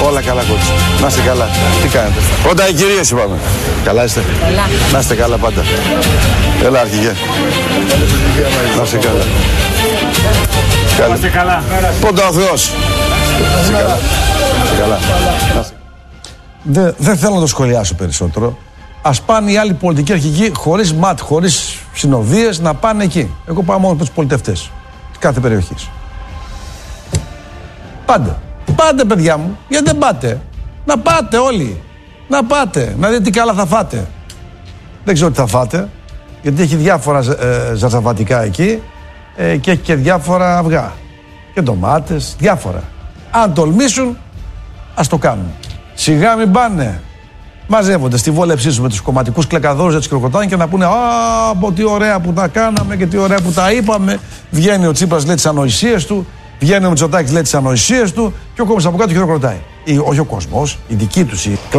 Όλα καλά, κότσι. Να είστε καλά. Τι κάνετε? Πρώτα οι κυρίες είπαμε. Καλά είστε? Καλά. Να είστε καλά πάντα. Έλα, αρχηγέ. Να είστε καλά. Να είστε καλά. Πρώτα ο Θεός. Να είστε καλά. Δεν θέλω να το σχολιάσω περισσότερο. Ας πάνε οι άλλοι πολιτικοί αρχηγοί χωρίς ΜΑΤ, χωρίς συνοδείες να πάνε εκεί. Εγώ πάω μόνο με τους πολιτευτές της κάθε περιοχής. Πάντε. Πάτε, παιδιά μου. Γιατί δεν πάτε? Να πάτε όλοι. Να πάτε. Να δείτε τι καλά θα φάτε. Δεν ξέρω τι θα φάτε. Γιατί έχει διάφορα ζαζαβατικά εκεί και έχει και διάφορα αυγά. Και ντομάτες, διάφορα. Αν τολμήσουν, ας το κάνουν. Σιγά μην πάνε. Μαζεύονται στη βόλεψή σου με τους κομματικούς κλεκαδόρους, να τους χειροκροτάνε και να πούνε «Α, τι ωραία που τα κάναμε και τι ωραία που τα είπαμε». Βγαίνει ο Τσίπρας, λέει τις ανοησίες του, βγαίνει ο Μητσοτάκης, λέει τις ανοησίες του και ο κόσμος από κάτω χειροκροτάει. Όχι ο κόσμος, η δική τους.